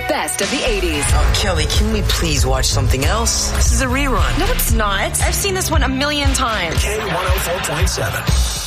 best of the 80s. Oh, Kelly, can we please watch something else? This is a rerun. No, it's not. I've seen this one a million times. K104.7.